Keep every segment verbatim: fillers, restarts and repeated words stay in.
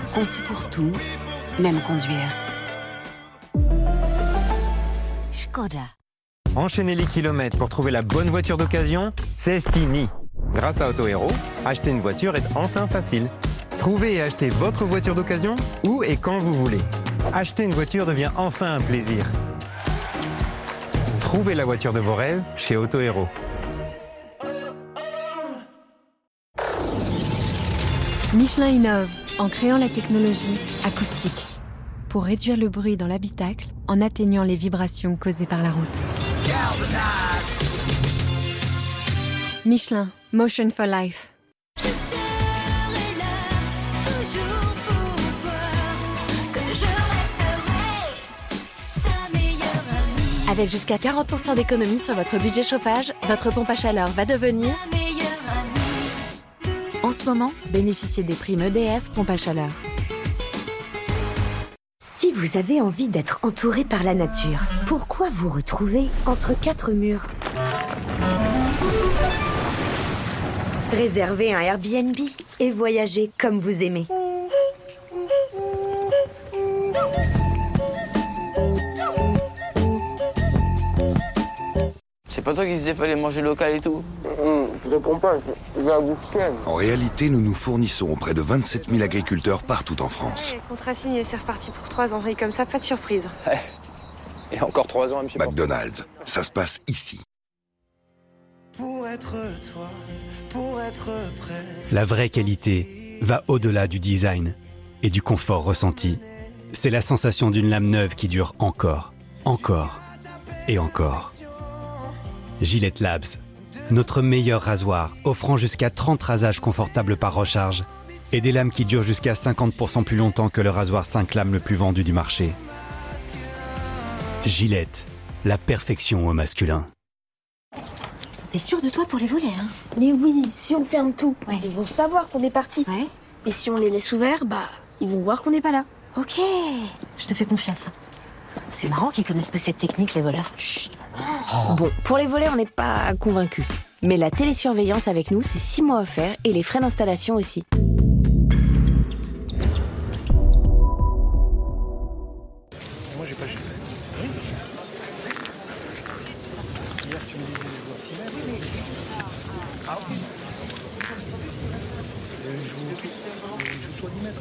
Conçu pour tout, même conduire. Škoda. Enchaîner les kilomètres pour trouver la bonne voiture d'occasion, c'est fini. Grâce à Autohero, acheter une voiture est enfin facile. Trouvez et achetez votre voiture d'occasion où et quand vous voulez. Acheter une voiture devient enfin un plaisir. Trouvez la voiture de vos rêves chez Autohero. Michelin innove en créant la technologie acoustique pour réduire le bruit dans l'habitacle en atteignant les vibrations causées par la route. Michelin, Motion for Life. Je serai là, toujours pour toi, que je resterai ta meilleure amie. Avec jusqu'à quarante pour cent d'économie sur votre budget chauffage, votre pompe à chaleur va devenir Ta meilleure amie. En ce moment, bénéficiez des primes E D F pompe à chaleur. Si vous avez envie d'être entouré par la nature, pourquoi vous retrouver entre quatre murs? Réservez un Airbnb et voyagez comme vous aimez. C'est pas toi qui disais fallait manger local et tout? Mmh, je réponds pas, j'ai la bouche pleine. En réalité, nous nous fournissons auprès de vingt-sept mille agriculteurs partout en France. Ouais, contrat signé, c'est reparti pour trois ans. Et comme ça, pas de surprise. Et encore trois ans à me supporter. McDonald's, ça se passe ici. Pour être toi, pour être prêt. La vraie qualité va au-delà du design et du confort ressenti. C'est la sensation d'une lame neuve qui dure encore, encore et encore. Gillette Labs, notre meilleur rasoir, offrant jusqu'à trente rasages confortables par recharge et des lames qui durent jusqu'à cinquante pour cent plus longtemps que le rasoir cinq lames le plus vendu du marché. Gillette, la perfection au masculin. T'es sûr de toi pour les volets, hein? Mais oui, si on ferme tout, ouais. Ils vont savoir qu'on est parti. Ouais. Et si on les laisse ouverts, bah, ils vont voir qu'on n'est pas là. Ok, je te fais confiance. C'est marrant qu'ils connaissent pas cette technique, les voleurs. Chut. Oh. Bon, pour les volets, on n'est pas convaincus. Mais la télésurveillance avec nous, c'est six mois offerts et les frais d'installation aussi. Moi, j'ai pas géré. Oui. Hier, tu me disais je vois six mètres. Oui, mais... Ah oui. Et je joue, je joue toi dix mètres.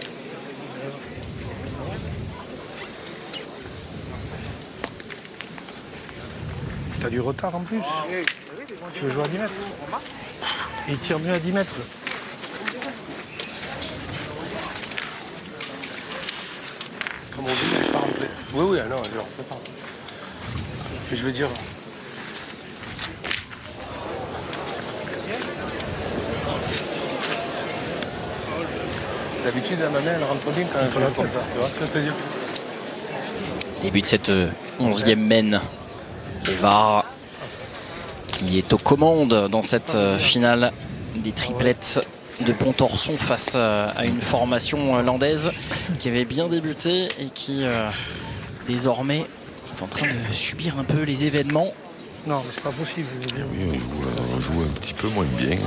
T'as du retard en plus. Tu veux jouer à dix mètres? Et il tire mieux à dix mètres. Comme on dit, il n'est pas rentré. Oui, oui, non, je ne le refais pas. Mais je veux dire... D'habitude, ma main, elle rentre bien quand elle rentre pas. Tu vois ce que je te dis? Début de cette onzième mène. Le V A R qui est aux commandes dans cette finale des triplettes de Pontorson face à une formation landaise qui avait bien débuté et qui euh, désormais est en train de subir un peu les événements. Non, mais c'est pas possible. Eh oui, on joue, on joue un petit peu moins bien.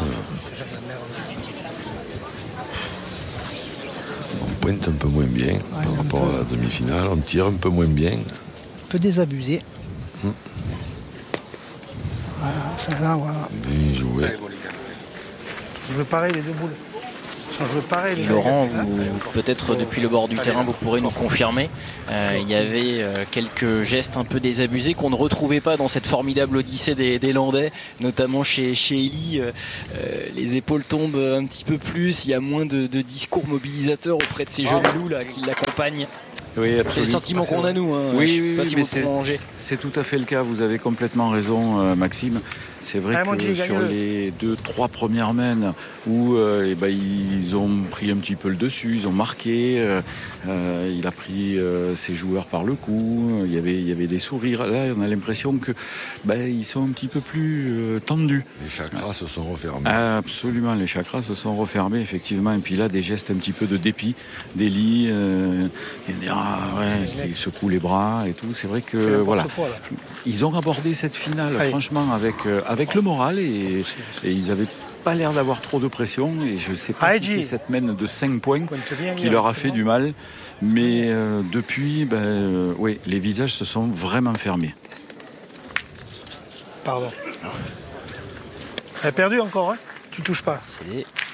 On pointe un peu moins bien ouais, par rapport peu... à la demi-finale. On tire un peu moins bien. Un peu désabusé. Hum. Voilà, celle-là, voilà. Bien joué. Je veux pareil les deux boules. Je veux pareil, les Laurent, peut-être depuis le bord du terrain, vous pourrez nous confirmer. Euh, il y avait euh, quelques gestes un peu désabusés qu'on ne retrouvait pas dans cette formidable odyssée des, des Landais, notamment chez, chez Eli. Euh, les épaules tombent un petit peu plus, il y a moins de, de discours mobilisateurs auprès de ces jeunes loups là, qui l'accompagnent. Oui, c'est le sentiment qu'on a nous. Hein. Oui, Je sais oui, pas oui, si mais vous c'est, c'est tout à fait le cas. Vous avez complètement raison, euh, Maxime. C'est vrai ah, que sur les deux, trois premières mènes où euh, eh ben, ils ont pris un petit peu le dessus, ils ont marqué, euh, euh, il a pris euh, ses joueurs par le cou, il y avait, il y avait des sourires. Là, on a l'impression que ben, ils sont un petit peu plus euh, tendus. Les chakras se sont refermés. Ah, absolument, les chakras se sont refermés, effectivement. Et puis là, des gestes un petit peu de dépit, d'Eli, euh, ah, ouais, qui secoue les bras et tout. C'est vrai que voilà, fois, ils ont abordé cette finale, Allez. franchement, avec, euh, avec le moral et, et ils avaient pas l'air d'avoir trop de pression et je ne sais pas Allez, si c'est G. cette mène de cinq points bien, qui bien, leur a c'est fait bon. du mal. Mais euh, depuis, ben, euh, oui, les visages se sont vraiment fermés. Pardon. Elle a perdu encore, hein? Tu touches pas. C'est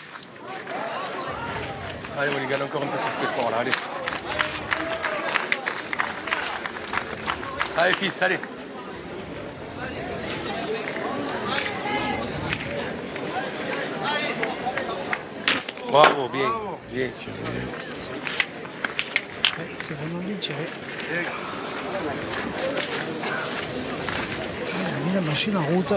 Allez, mon les gars, encore un petit peu fort là, allez. Allez, fils, allez. Bravo, bien, bien. C'est vraiment bien tiré. Il a mis la machine en route.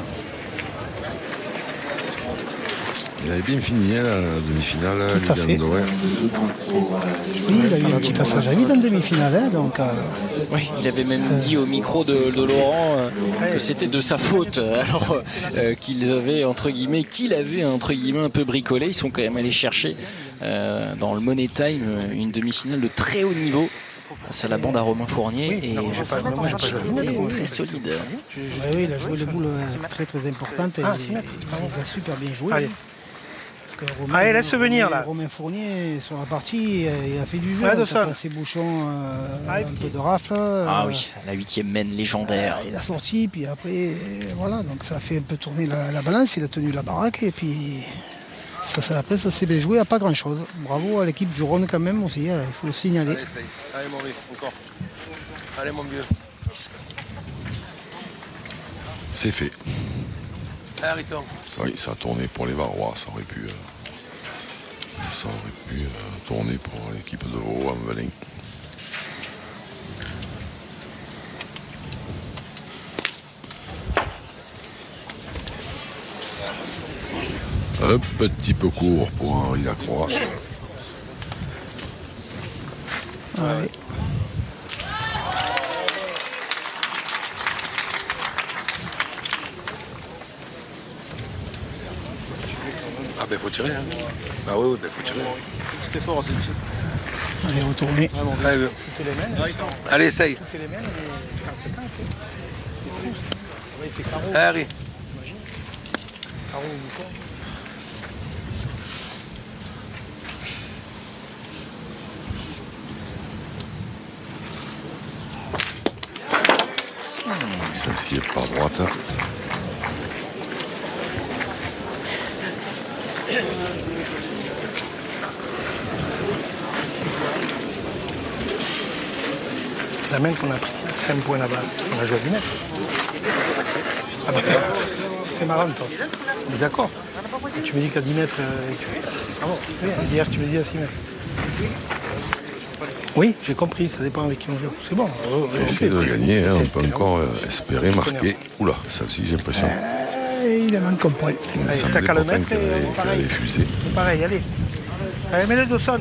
Il avait bien fini hein, la demi-finale. Tout à fait. Doré. Oui, il a eu un petit passage à vide en demi-finale, hein, donc... Euh, Oui, il avait même dit au micro de, de Laurent euh, que c'était de sa faute, alors euh, qu'ils avaient, entre guillemets, qu'il avait, entre guillemets, un peu bricolé. Ils sont quand même allés chercher euh, dans le Money Time une demi-finale de très haut niveau. C'est la bande à Romain Fournier et non, j'ai pas- moi, j'ai pas joué. c'était Oui, très oui. solide. Oui, oui, il a joué les boules euh, très très importantes et Ah, il, six mètres. il les a super bien jouées. Allez. Parce que Romain, Allez, laisse Romain- venir, là. Romain Fournier, sur la partie, euh, il a fait du jeu. Ouais, Il a Dawson. passé Bouchon euh, Allez, un peu de rafle. Ah euh, oui, la huitième mène légendaire. Il a sorti, puis après, euh, voilà, donc ça a fait un peu tourner la, la balance, il a tenu la baraque, et puis ça, ça- après ça s'est bien joué à pas grand chose. Bravo à l'équipe du Rhône quand même aussi, hein, il faut le signaler. Allez, essaye. Allez, mon vieux, encore. Allez, mon vieux. C'est fait. Allez, Riton. Oui, ça a tourné pour les Varois. Ça aurait pu, euh, ça aurait pu euh, tourner pour l'équipe de Vaud-en-Velin. Un petit peu court pour Henri Lacroix. Ouais. Ah ben faut tirer. Hein. Ah oui, oui, ben faut tirer. C'était fort, celle-ci. Allez, retourner. Allez, Toutes les mêmes. allez, essaye. Toutes les mêmes, mais entre-temps, il fait- il fait fou, ça. Il fait carreau. Allez. Carreau ou bouton. Celle-ci est pas droite. La main qu'on a pris, cinq points là-bas, on a joué à dix mètres. Ah bah, c'est marrant toi. On est d'accord. Et tu me dis qu'à dix mètres, euh, tu... Ah bon, oui, hier tu me dis à six mètres. Oui, j'ai compris, ça dépend avec qui on joue. C'est bon. euh, On essaie ok. de gagner, hein, on peut encore euh, espérer marquer. Oula, celle-ci j'ai l'impression. Euh, il a manqué un point. Il me Allez, semblait t'as qu'à le pourtant mettre qu'elle et allait, on qu'elle pareil. allait fuser. C'est pareil, allez. Allez, mets-le Dawson.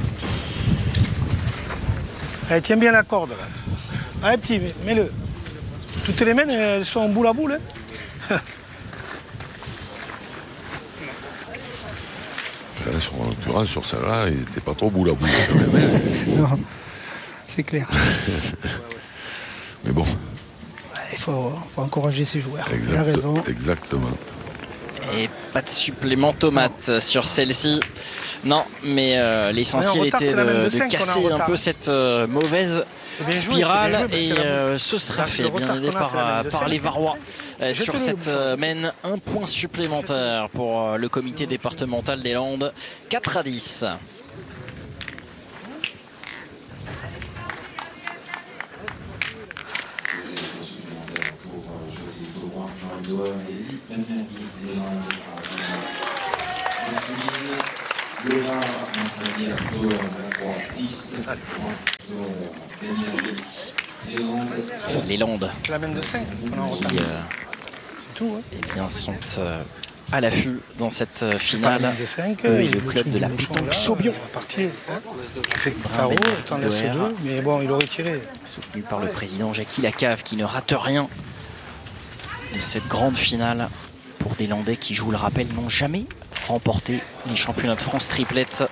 Allez, tiens bien la corde. Là. Allez, petit, mets-le. Toutes les mains, elles sont en boule à boule. Hein. Là, sur, en l'occurrence, sur celle-là, ils n'étaient pas trop boule à boule. quand même, hein. Non, c'est clair. Mais bon, Il faut, faut encourager ses joueurs. Il a exact- raison. exactement. Et pas de supplément tomate sur celle-ci. Non, mais euh, l'essentiel On est en retard, était c'est la même de, de de cinq qu'on est en casser un retard. peu cette euh, mauvaise C'est bien joué, spirale c'est bien joué, parce et que la- euh, ce sera la- fait le bien retard aidé qu'on a, par, c'est la même de par cinq. les Varois euh, Jetez-le, sur le cette bouchon. euh, mène. Un point supplémentaire pour euh, le comité départemental des Landes. quatre à dix. Les Landes La main de cinq. On est en retard. qui euh, C'est tout. Hein. eh bien, sont euh, à l'affût dans cette euh, Pas la finale. main de cinq. Eux et il le est club au-dessus de la du bouchon, pétanque là, Saubion. on va partir, hein. Tu fais Brun, carreau, Bénin, t'en laisses Loer. deux. Mais bon, il aurait tiré. Soutenu par le président Jackie Lacave qui ne rate rien de cette grande finale pour des Landais qui, je vous le rappelle, n'ont jamais remporté les championnats de France triplettes.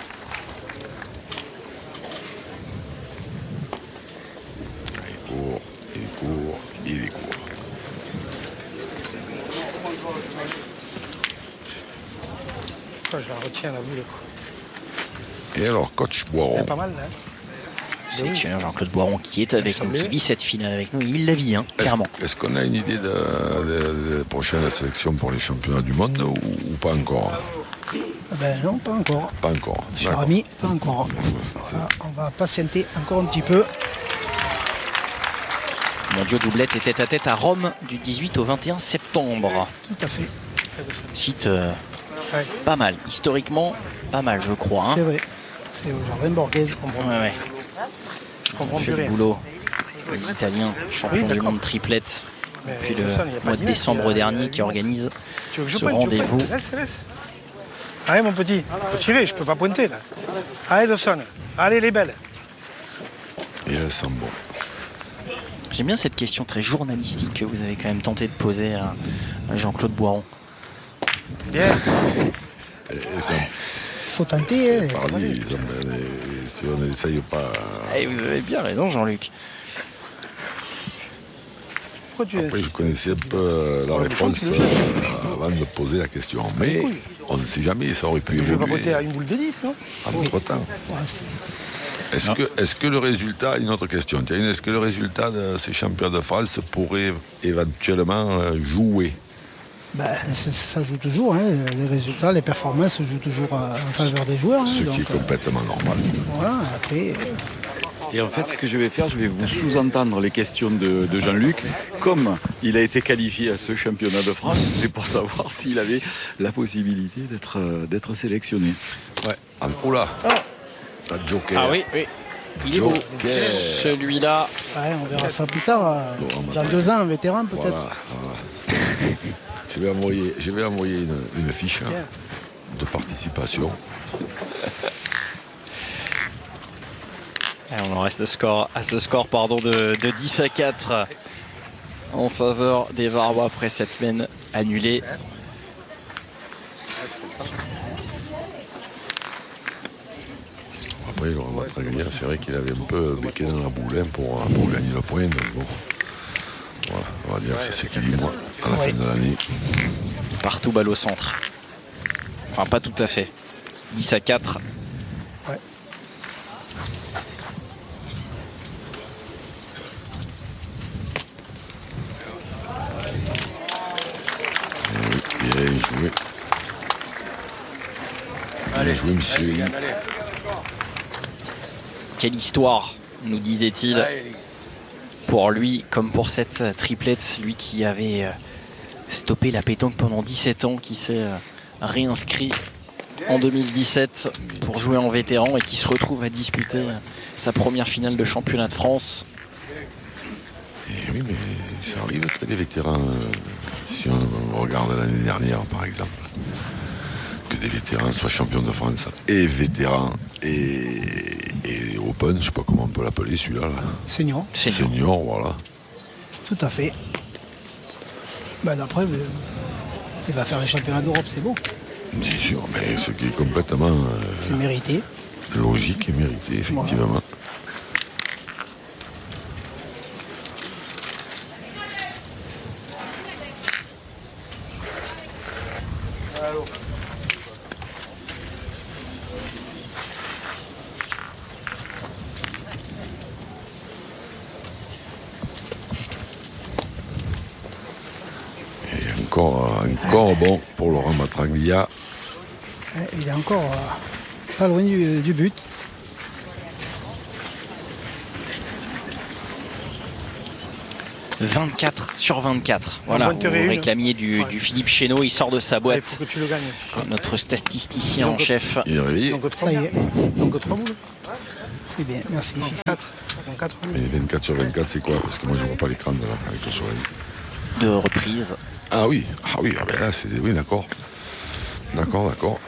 Il court, il court, il est court. fois, je la retiens la boule. Et alors, coach Boiron. Pas mal, là. Sélectionneur Jean-Claude Boiron qui est avec nous, qui vit cette finale avec nous. Il la vit, hein, clairement. Est-ce, est-ce qu'on a une idée de, de, de prochaine sélection pour les championnats du monde ou, ou pas encore? Ben non, pas encore. Pas encore. Cher ami, pas encore. Voilà, on va patienter encore un petit peu. Mondiaux doublette et tête à tête à Rome du dix-huit au vingt et un septembre. Tout à fait. Site euh, ouais. Pas mal, historiquement pas mal, je crois. Hein. C'est vrai. C'est au jardin Borghese. Ouais, ouais. Ils ont fait le boulot. Les Italiens, champions oui, du monde triplette depuis le mois de décembre dernier, qui organisent ce rendez-vous. Laisse, laisse. Allez mon petit, faut tirer, je peux pas pointer là. Allez Dawson, allez les belles. Et elles sont bon. J'aime bien cette question très journalistique que vous avez quand même tenté de poser à Jean-Claude Boiron. Bien. Et, et ça... Faut tenter. Hein. Parler, si on n'essaye pas... Et vous avez bien raison Jean-Luc. Après, je connaissais un peu la réponse euh, avant de poser la question. Mais on ne sait jamais, ça aurait pu évoluer. Je vais pas pointer à une boule de dix, non? Entre temps. Est-ce que, est-ce que le résultat, une autre question, tiens, est-ce que le résultat de ces championnats de France pourrait éventuellement jouer? Ben, ça joue toujours, hein. Les résultats, les performances jouent toujours en faveur des joueurs. Ce hein, qui donc, est complètement euh, normal. Voilà, après... Et en fait, ce que je vais faire, je vais vous sous-entendre les questions de, de Jean-Luc. Comme il a été qualifié à ce championnat de France, c'est pour savoir s'il avait la possibilité d'être, d'être sélectionné. Ouais. Ah, oula. Oh. Un joker. Ah oui, oui. Il est joker. beau. Celui-là. Ouais, on verra ça plus tard. Dans deux ans, un vétéran peut-être. Voilà, voilà. Je vais envoyer, je vais envoyer une, une fiche hein, de participation. Et on en reste score, à ce score pardon, de, de dix à quatre en faveur des Varois après cette semaine annulée. Après, le Matraglier, c'est vrai qu'il avait un peu béqué dans la boule hein, pour, pour gagner le point. Donc bon, voilà, on va dire que ça s'équilibre à la fin de l'année. Partout balle au centre. Enfin, pas tout à fait. dix à quatre. Ouais. Bien joué. Bien joué, monsieur. Quelle histoire, nous disait-il, pour lui comme pour cette triplette, lui qui avait stoppé la pétanque pendant dix-sept ans, qui s'est réinscrit en deux mille dix-sept pour jouer en vétéran et qui se retrouve à disputer sa première finale de championnat de France. Et oui, mais ça arrive que les vétérans, si on regarde l'année dernière par exemple, que des vétérans soient champions de France et vétérans et, et Open, je sais pas comment on peut l'appeler celui-là. Là. Senior. Senior. Senior, voilà. Tout à fait. Ben d'après, il va faire les championnats d'Europe, c'est beau. Bien sûr, mais ce qui est complètement euh, c'est mérité. Logique et mérité, effectivement. Voilà. Encore, encore bon pour Laurent Matraglia. Il est encore euh, pas loin du, du but. vingt-quatre sur vingt-quatre. Voilà, vous réclamiez du, ouais. du Philippe Chénaud, il sort de sa boîte. Il faut que tu le gagnes. Notre statisticien donc, en chef. Il est réveillé. Donc, ça y est. Donc trois boules. C'est bien, merci. vingt-quatre. Mais vingt-quatre sur vingt-quatre, c'est quoi? Parce que moi, je ne vois pas l'écran de là avec le soleil. De reprise. Ah oui, ah oui, ah ben là, c'est... Oui, d'accord. D'accord, d'accord.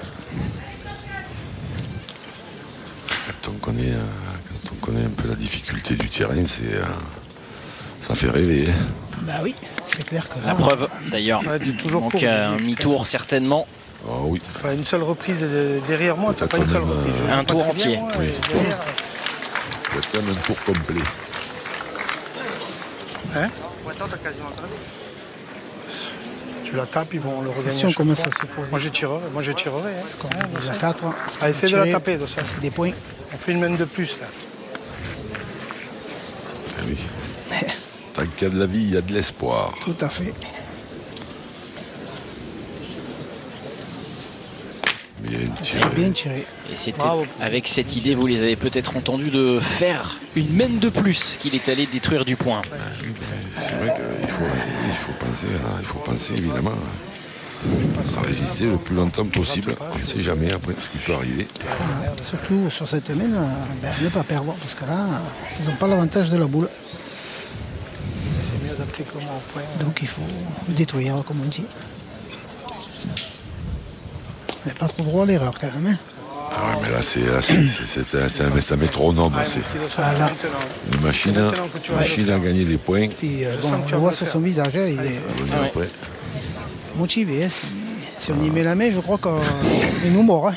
Quand on connaît, euh, quand on connaît un peu la difficulté du terrain, c'est... Euh, ça fait rêver. Hein. Bah oui, c'est clair que là... La preuve, d'ailleurs. Ouais, donc court, un mi-tour, certainement. Ah oui. Enfin, une seule reprise derrière moi, t'as pas une seule reprise. Euh, un tour entier. Moi, oui. C'est quand même un tour complet. Hein? tu la tapes, ils vont le regagner. Question, à chaque comment fois. ça se pose? Moi je tirerai, moi je tirerai. Hein. On est déjà quatre. Ah, essaie de la taper de ça. C'est des points. On fait une main de plus là. Eh oui. Tant qu'il y a de la vie, il y a de l'espoir. Tout à fait. Mais il y a une C'est tirée. bien tiré. Et c'était Bravo. avec cette idée, vous les avez peut-être entendus, de faire une main de plus qu'il est allé détruire du point. C'est vrai qu'il faut, il faut penser, à- il faut penser évidemment à résister le plus longtemps possible. On ne sait jamais après ce qui peut arriver. Voilà. Surtout sur cette main, euh, ben, ne pas perdre, parce que là, ils n'ont pas l'avantage de la boule. C'est mieux adapté que moi au point. Donc il faut détruire, comme on dit. Mais pas trop droit à l'erreur quand même. Hein. Ah ouais, mais là, c'est là, c'est- c'est- c'est un, c'est un- c'est un métronome. C'est Ah, là. une machine, à- une machine à gagner des points. Puis, euh, bon, on le voit sur son visage, hein, il est Revenir après. motivé. Hein. Si, si on y met la main, je crois qu'il nous mord. Hein.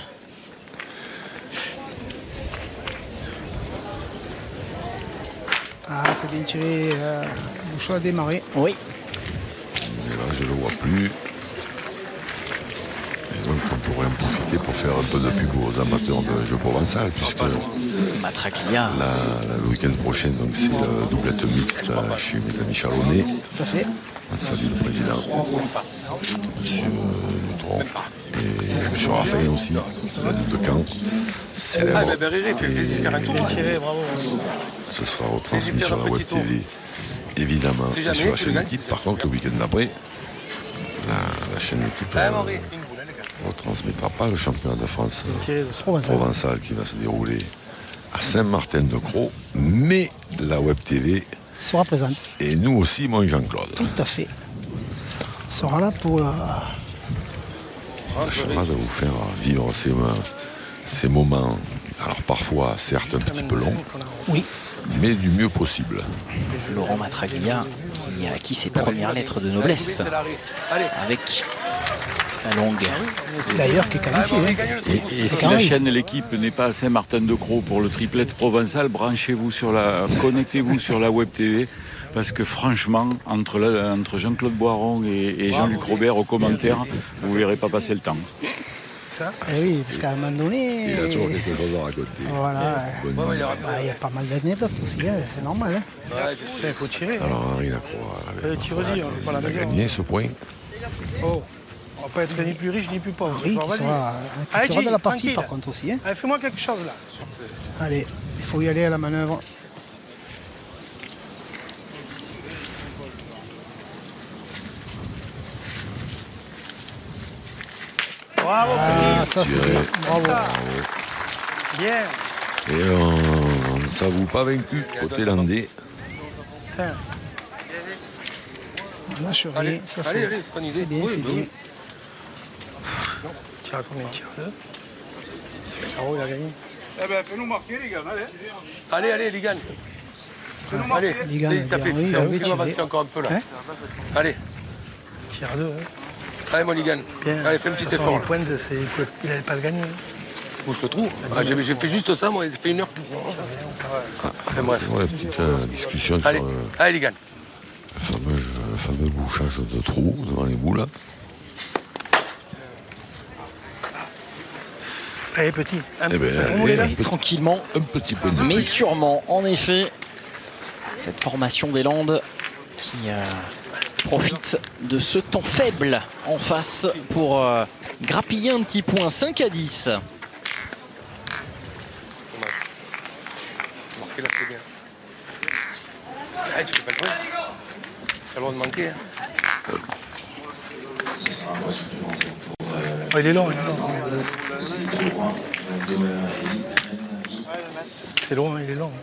Ah, c'est bien tiré. Euh, Bouchon a démarré. Oui. Mais là, je ne le vois plus. Et donc, on pourrait en profiter pour faire un peu de pub aux amateurs de jeu provençal, puisque Matraglia. la- la- le week-end prochain, donc, c'est le doublette mixte euh, chez mes amis Chalonnais. Tout à fait. On salue le président, monsieur Neutron, et monsieur Raphaël aussi, la de Caen. Célèbre. Ah, ben, Berréré, fais fais- faire un tour. Bien tiré, bravo. Ce sera retransmis faire sur un la petit Web T V, évidemment, Si et jamais sur la tu chaîne le Équipe. Par contre, le week-end d'après, la, la chaîne Équipe Ah, euh, Henri. ne retransmettra pas le championnat de France euh, Tiré de Provençal. provençal qui va se dérouler à Saint-Martin-de-Croix, mais la Web T V Sera présente. et nous aussi, mon Jean-Claude. Tout à fait. Sera là pour. euh, Tâchera de vous faire vivre ces, euh, ces moments, alors parfois certes un petit peu longs, Oui. mais du mieux possible. Laurent Matraglia qui a acquis ses premières lettres de noblesse avec la longue. D'ailleurs, qui est qualifié. hein. Et, et si carré. la chaîne L'équipe n'est pas à Saint-Martin-de-Croix pour le triplette provençal, branchez-vous sur la, connectez-vous sur la Web T V. Parce que franchement, entre, la- entre Jean-Claude Boiron et, et Jean-Luc Robert aux commentaires, vous ne verrez pas passer le temps. Eh oui, parce qu'à un moment donné. Il a toujours quelque chose à raconter. Voilà. Bonne Bah, idée. il y a pas mal d'anecdotes aussi, hein, c'est normal. Hein. Ouais, il faut tirer. Alors Henri Lacroix Euh, avait tu redis, on fait pas la il a meilleure. gagné ce point. Oh, on va pas être ni plus riche ni plus pauvre. Oui, Alors, qui vas-y. sera, qui Allez, sera Gilles, de la partie tranquille. par contre aussi. Hein. Allez, fais-moi quelque chose là. Allez, il faut y aller à la manœuvre. Bravo, Ah, ça c'est Tiré. bien. Bravo. bien. Et on ne s'avoue pas vaincu côté landais. Tiens. On lâche rien. Allez, Ça, allez, c'est allez, c'est ton idée. c'est bien, Oui, c'est bah bien. oui. Tire à combien? Tire à deux. Caro, il a gagné. Eh ben, fais-nous marquer, les gars, allez. Allez, allez, Ligan. Ah, Allez, Ligan, c'est il a tapé. dit, oui, C'est il on avait va tiré. avancer encore un peu là. Hein Allez, Tire à deux. Hein. allez, mon Ligan. Bien. Allez, fais un petit De toute façon, effort. les pointes, c'est- il pouvait- il n'allait pas le gagner. hein. Où je le trouve. Ah, j'ai j'ai fait juste ça, moi, j'ai fait une heure. Enfin, bref. Ouais, petite euh, discussion Allez, sur le, allez, Ligan. le fameux, le fameux bouchage de trous devant les boules. Allez, petit. Un Eh ben, petit- allez, on est là. un petit- Tranquillement, un petit peu de mais plus. sûrement, en effet, cette formation des Landes qui euh, profite de ce temps faible en face pour euh, grappiller un petit point. Cinq à dix. Marqué là, c'était bien. Allez, tu fais pas le truc. T'as le droit de manquer. Hein. Oh, il est long, il est long. C'est long, hein, il est long.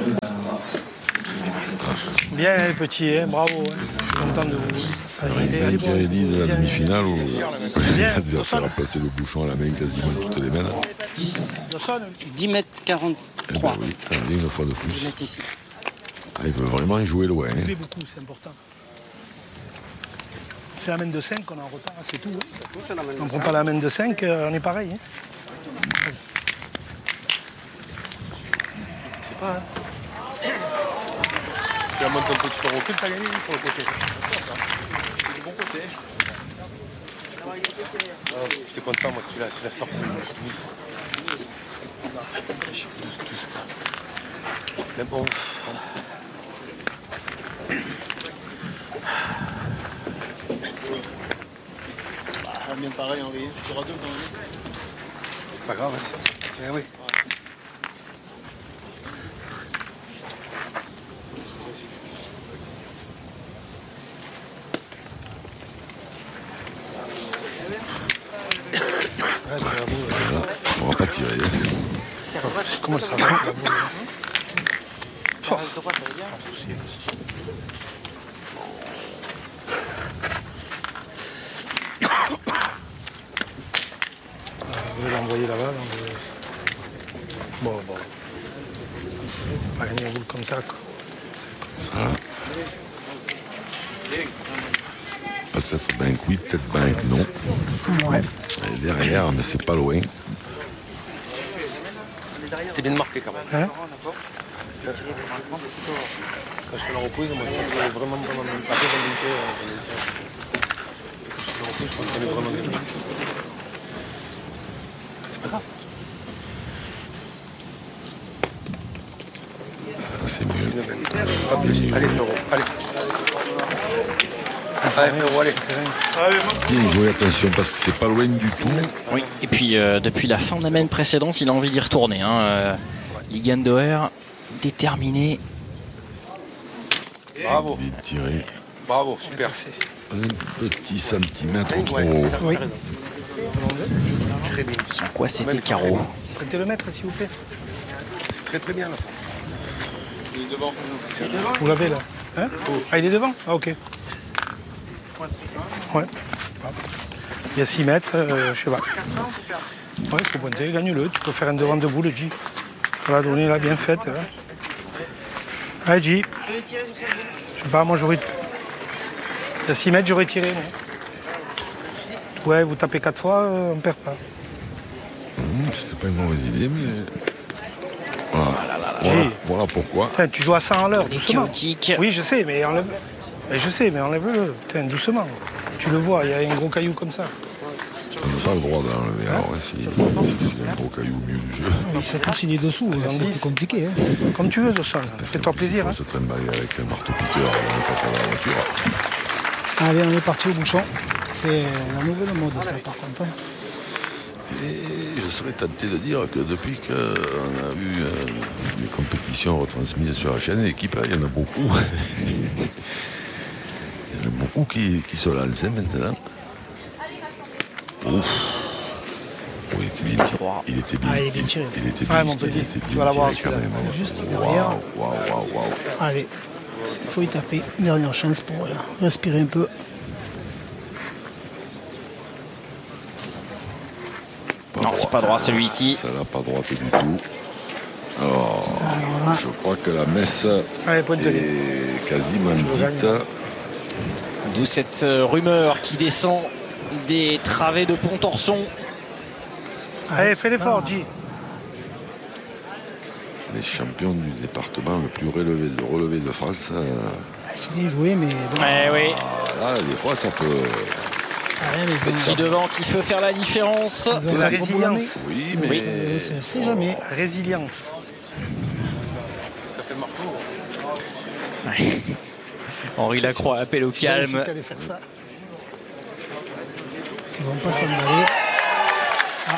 Bien, les petits, hein, bravo. Hein. Je suis content de vous. Allez, allez, bon. Pierre-Élie de la Bien, demi-finale où Bien. l'adversaire a passé le bouchon à la main quasiment toutes les mains. dix mètres Eh ben quarante-trois. oui, allez, une fois de plus. dix mètres ici. Ah, il veut vraiment y jouer loin. Il hein. fait beaucoup, c'est important. C'est la main de cinq qu'on est en retard, c'est tout. Hein. On ne prend pas la main de cinq, euh, on est pareil. Hein. C'est pas. Hein. Tu la montes un peu sur le recul, t'as gagné sur le côté. C'est ça. C'est du bon côté. J'étais content, moi, si tu la, si tu la sors, c'est mais bon. Bah, bien pareil en V. Tu auras deux quand même. C'est pas grave, hein. Eh oui. Voilà, il faudra pas tirer. Comment ça va? Oh. Je vais l'envoyer là-bas. Bon, bon. On va gagner un boule comme ça, quoi. Ça. Peut-être bank oui, peut-être bank non. Ouais. Elle est derrière, mais c'est pas loin. C'était bien marqué quand même. Hein? Quand je fais la reprise, moi je pense qu'elle est vraiment, vraiment bien. Après, j'en ai une fois, j'en ai une fois. Quand je fais la reprise, je pense qu'elle est vraiment bien. C'est pas grave. Ça, c'est mieux. Pas plus. Allez, Floro, allez. Allez, Floro, allez. Bien joué, attention, parce que c'est pas loin du tout. Oui, et puis euh, depuis la fin de la main précédente, il a envie d'y retourner. Hein. Euh, Ligan Doer, déterminé. Bravo. Vite tiré. Bravo, super. Un petit centimètre trop Ouais, haut. Oui. Très bien. Sans quoi c'était carreau. Prêtez le maître, s'il vous plaît. C'est très très bien la sortie. Il est devant. Vous l'avez là, hein? Ah, il est devant? Ah, ok. Ouais. Il y a six mètres, euh, je sais pas. Ouais, il faut pointer, gagne-le. Tu peux faire un devant de boule, J. Voilà, donner là, bien faite. Là. Allez, J. Je sais pas, moi j'aurais. Il y a six mètres, j'aurais tiré. Moi. Ouais, vous tapez quatre fois, euh, on perd pas. Mmh, c'était pas une mauvaise idée, mais. Voilà, voilà, voilà pourquoi. Putain, tu joues à cent à l'heure, Les doucement. chaotiques. Oui, je sais, mais enlève. Mais je sais, mais enlève-le. Putain, doucement. Tu le vois, il y a un gros caillou comme ça. On n'a pas le droit de l'enlever. Alors, hein, si, si c'est un gros caillou au milieu du jeu. Oui, surtout s'il est dessous, c'est plus compliqué. Hein. Comme tu veux, Dawson. Fais-toi plaisir. Il Hein. faut se trimballer avec un marteau-piqueur, on est passé à la voiture. Allez, on est parti au bouchon. C'est la nouvelle mode, ça, par contre. Hein. Et je serais tenté de dire que depuis qu'on a vu euh, les compétitions retransmises sur la chaîne, l'équipe, il y en a beaucoup. Il y en a beaucoup qui, qui se lancent maintenant. Ouf. Oh, il était bien tiré. Il était bien, Ah, il est bien tiré. Il était Ouais, bien, mon petit, il était tu bien vas l'avoir tiré quand celui-là. même. Juste derrière. Waouh, waouh, waouh, waouh. Allez, il faut y taper. Dernière chance pour euh, respirer un peu. Non, c'est pas droit celui-ci. Ça n'a pas droite du tout. Alors, Alors là, je crois que la messe Allez, pointe de ligne. est quasiment dite. D'où cette euh, rumeur qui descend des travées de Pontorson. Allez, fais l'effort, J. Les champions du département le plus relevé de relevé de France. euh, ah, c'est bien joué, mais bon. Ouais, oui. Là, des fois, ça peut. Ah, mais bon. Petit devant qui peut faire la différence. Ils ont De la un gros bout à résilience. nez. Oui, mais. Oui. Euh, c'est- c'est jamais. Résilience. Ça fait marquer. Ouais. Henri Lacroix appelle au J'avais su calme. que t'allais faire ça. Ils vont pas s'en aller. Ah.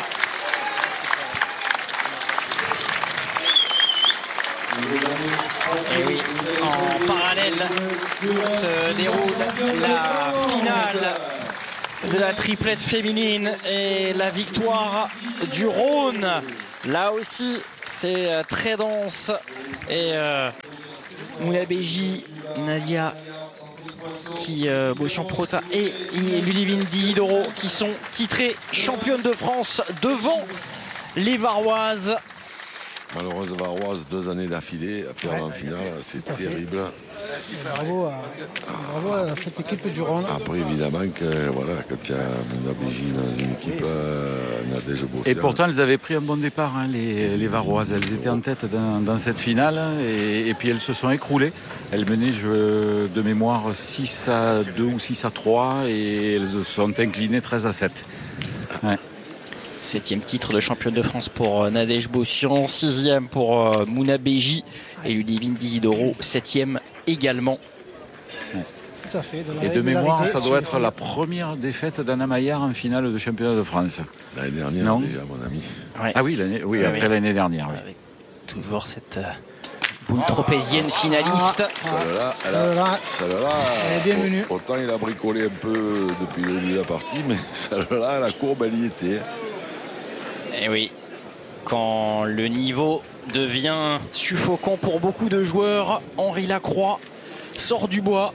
Et oui, en parallèle se déroule la finale de la triplette féminine et la victoire du Rhône. Là aussi, c'est euh, très dense. Et euh, Moula Béji, Nadia qui euh, Beauchamp Prota et, et Ludivine Dizidoro qui sont titrées championnes de France devant les Varoises. Malheureuse Varoise, deux années d'affilée, à perdre ouais. en finale, c'est terrible. Bravo à, bravo à cette équipe du Rhône. Après, évidemment, que, voilà, quand il y a Mounabéji dans une équipe, euh, Nadège Bossian. Et pourtant, elles avaient pris un bon départ, hein, les, les Varoises. Elles étaient en tête dans, dans cette finale et, et puis elles se sont écroulées. Elles menaient, je, de mémoire, six à deux ou six à trois et elles se sont inclinées treize à sept. Ouais. Septième titre de championne de France pour Nadège Bossian, sixième pour Mounabéji et Ludivine Disidoro, septième également. Ouais. Tout à fait. De et de mémoire, ça doit être la première défaite d'Anna Maillard en finale de championnat de France. L'année dernière, non déjà, mon ami. Ouais. Ah oui, l'année, oui, oui après oui. l'année dernière. Oui. Avec toujours cette euh, boule tropézienne finaliste. Ah, celle-là, elle, a, celle-là, elle est bien venue. Autant il a bricolé un peu depuis le début de la partie, mais celle-là, la courbe, elle y était. Et oui, quand le niveau devient suffocant pour beaucoup de joueurs, Henri Lacroix sort du bois.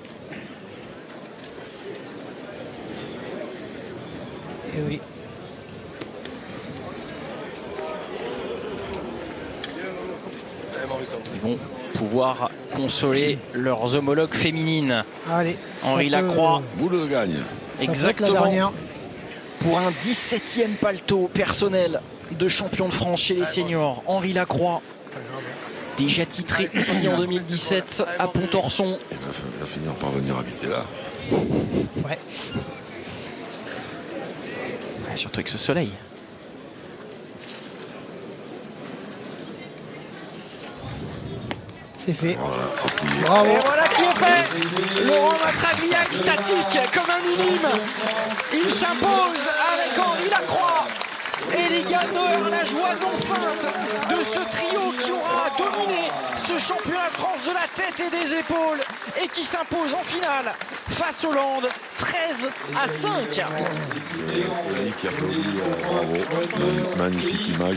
Et oui. Ils vont pouvoir consoler leurs homologues féminines. Allez, Henri Lacroix. Vous le gagnez. Exactement. Pour un dix-septième paletot personnel de champion de France chez les seniors, Henri Lacroix, déjà titré ici en deux mille dix-sept à Pontorson. Il va, il va finir par venir habiter là. Ouais. Et surtout avec ce soleil. C'est fait. Voilà, c'est plié. Bravo. Et voilà qui est fait. Laurent Matraglia extatique comme un minime. Il s'impose avec Henri Lacroix. Et Ligan Noër, la joie non feinte de ce trio qui aura dominé ce championnat de France de la tête et des épaules et qui s'impose en finale face Hollande treize à cinq. Yannick qui applaudit, bravo, magnifique image.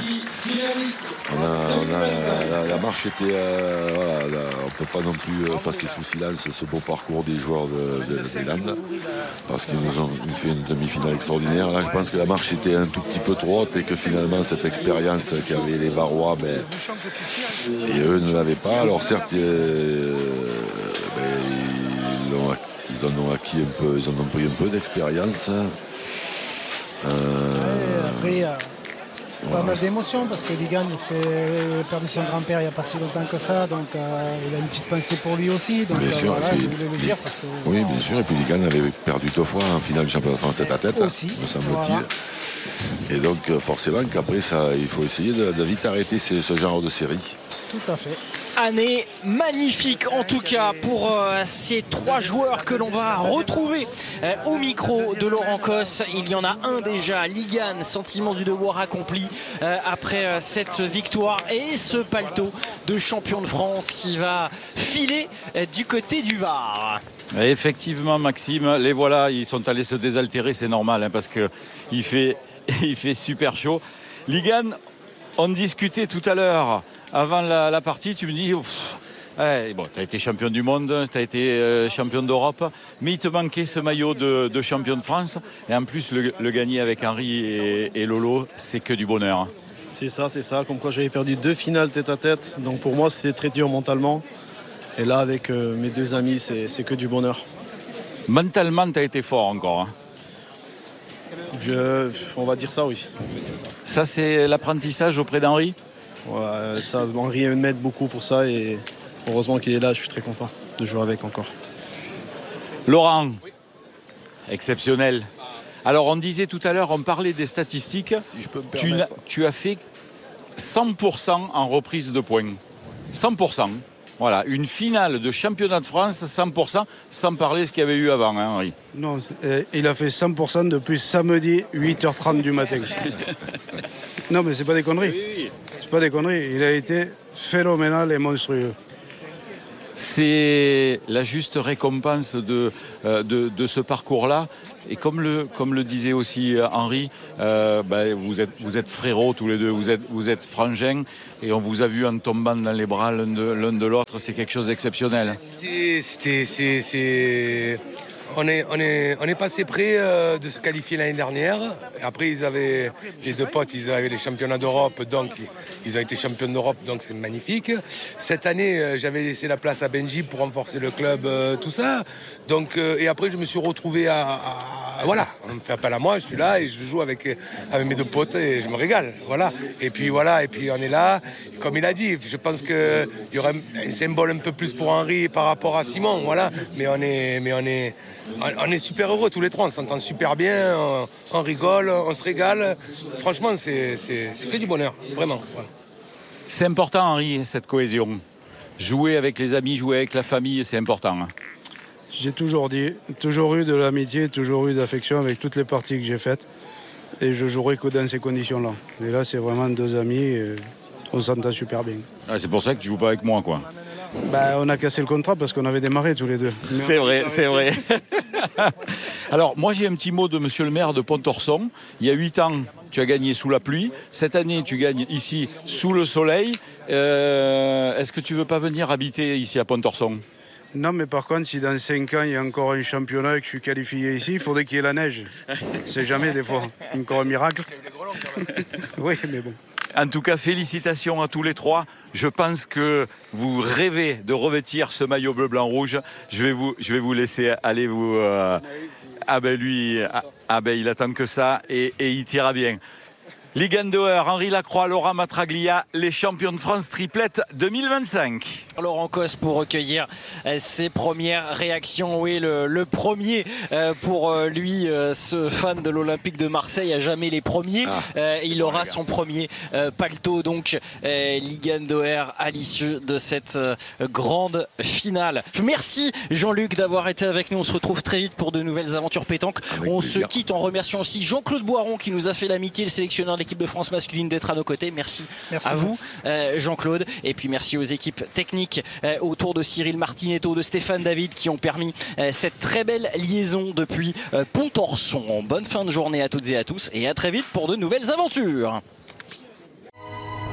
On a, on a, la, la marche était, euh, voilà, la, on ne peut pas non plus passer sous silence ce beau parcours des joueurs de, de, de Land parce qu'ils nous ont fait une demi-finale extraordinaire. Là, je pense que la marche était un tout petit peu trop haute et que finalement cette expérience qu'avaient les Varois, ben, et eux ne l'avaient pas. Alors certes, euh, ben, ils, ont, ils en ont acquis un peu, ils en ont pris un peu d'expérience. Euh, après, euh... Voilà. Pas mal d'émotions parce que Ligan il s'est perdu son grand-père il n'y a pas si longtemps que ça, donc euh, il a une petite pensée pour lui aussi. Donc, bien euh, sûr, voilà, puis, je voulais le dire parce que, oui, bon, bien sûr. Et puis Ligan avait perdu deux fois en finale du championnat de France tête à tête, aussi, me semble-t-il. voilà. Et donc forcément qu'après ça, il faut essayer de, de vite arrêter ce, ce genre de série. Tout à fait. Année magnifique en tout cas pour euh, ces trois joueurs que l'on va retrouver euh, au micro de Laurent Cosse. Il y en a un déjà, Ligan, sentiment du devoir accompli euh, après euh, cette victoire et ce paletot de champion de France qui va filer euh, du côté du Var. Et effectivement Maxime, les voilà, ils sont allés se désaltérer, c'est normal hein, parce qu'il fait, il fait super chaud. Ligan, on discutait tout à l'heure avant la, la partie, tu me dis, ouais, bon, tu as été champion du monde, tu as été euh, champion d'Europe, mais il te manquait ce maillot de, de champion de France. Et en plus, le, le gagner avec Henri et, et Lolo, c'est que du bonheur. C'est ça, c'est ça. Comme quoi j'avais perdu deux finales tête à tête. Donc pour moi, c'était très dur mentalement. Et là, avec euh, mes deux amis, c'est, c'est que du bonheur. Mentalement, tu as été fort encore. Hein. Je, on va dire ça, oui. Ça, c'est l'apprentissage auprès d'Henri ? Ouais, ça, Henri m'aide beaucoup pour ça et heureusement qu'il est là, je suis très content de jouer avec encore. Laurent, exceptionnel. Alors on disait tout à l'heure, on parlait des statistiques, si je peux me tu, tu as fait cent pour cent en reprise de points. cent pour cent. Voilà, une finale de championnat de France, cent pour cent, sans parler de ce qu'il y avait eu avant, hein, Henri. Non, euh, il a fait cent pour cent depuis samedi, huit heures trente du matin. Non, mais c'est pas des conneries. Oui, oui. C'est pas des conneries. Il a été phénoménal et monstrueux. C'est la juste récompense de, euh, de, de ce parcours-là. Et comme le, comme le disait aussi Henri, euh, ben, vous, êtes, vous êtes frérots tous les deux, vous êtes, vous êtes frangins, et on vous a vu en tombant dans les bras l'un de, l'un de l'autre. C'est quelque chose d'exceptionnel. C'était, c'était, c'est, c'est... on est, on est, on est passé près euh, de se qualifier l'année dernière. Et après, ils avaient, les deux potes, ils avaient les championnats d'Europe, donc ils ont été champions d'Europe, donc c'est magnifique. Cette année, euh, j'avais laissé la place à Benji pour renforcer le club, euh, tout ça. Donc, euh, et après, je me suis retrouvé à, à, voilà, on me fait appel à moi, je suis là et je joue avec, avec mes deux potes et je me régale, voilà. Et puis voilà, et puis on est là. Comme il a dit, je pense qu'il y aurait un symbole un peu plus pour Henri par rapport à Simon, voilà. Mais on est, mais on est, on est super heureux tous les trois, on s'entend super bien, on, on rigole, on se régale. Franchement, c'est, c'est, c'est que du bonheur, vraiment. Voilà. C'est important, Henri, cette cohésion. Jouer avec les amis, jouer avec la famille, c'est important. J'ai toujours dit, toujours eu de l'amitié, toujours eu d'affection avec toutes les parties que j'ai faites. Et je jouerai que dans ces conditions-là. Et là, c'est vraiment deux amis, et on s'entend super bien. Ah, c'est pour ça que tu joues pas avec moi, quoi. Bah, on a cassé le contrat parce qu'on avait démarré tous les deux. C'est vrai, c'est vrai. Alors, moi, j'ai un petit mot de monsieur le maire de Pontorson. Il y a huit ans, tu as gagné sous la pluie. Cette année, tu gagnes ici sous le soleil. Euh, est-ce que tu veux pas venir habiter ici à Pontorson ? Non, mais par contre, si dans cinq ans, il y a encore un championnat et que je suis qualifié ici, il faudrait qu'il y ait la neige. C'est jamais des fois. Encore un miracle. Oui, mais bon. En tout cas, félicitations à tous les trois. Je pense que vous rêvez de revêtir ce maillot bleu, blanc, rouge. Je vais vous, je vais vous laisser aller vous... Euh... Ah ben lui, ah ben il attend que ça et, et il tira bien. Ligue un Dauer, Henri Lacroix, Laurent Matraglia, les champions de France triplette deux mille vingt-cinq. Laurent Cos pour recueillir ses premières réactions. Oui, le, le premier pour lui, ce fan de l'Olympique de Marseille, à jamais les premiers. Ah, il aura son premier paletot, donc Ligue un Dauer à l'issue de cette grande finale. Merci Jean-Luc d'avoir été avec nous. On se retrouve très vite pour de nouvelles aventures pétanques. Avec On plaisir. se quitte en remerciant aussi Jean-Claude Boiron qui nous a fait l'amitié, le sélectionneur de l'équipe de France masculine, d'être à nos côtés. Merci, merci à vous euh, Jean-Claude, et puis merci aux équipes techniques euh, autour de Cyril Martinetto, de Stéphane David qui ont permis euh, cette très belle liaison depuis euh, Pontorson. Bonne fin de journée à toutes et à tous et à très vite pour de nouvelles aventures.